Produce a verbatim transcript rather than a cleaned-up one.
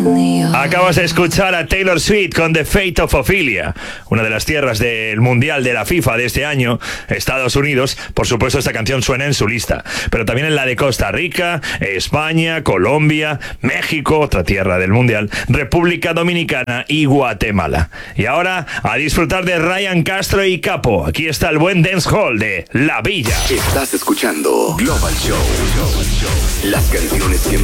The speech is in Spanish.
Acabas de escuchar a Taylor Swift con The Fate of Ophelia, una de las tierras del Mundial de la FIFA de este año, Estados Unidos. Por supuesto, esta canción suena en su lista, pero también en la de Costa Rica, España, Colombia, México, otra tierra del Mundial, República Dominicana y Guatemala. Y ahora, a disfrutar de Ryan Castro y Capo. Aquí está el buen dancehall de La Villa. Estás escuchando Global Show. Las canciones que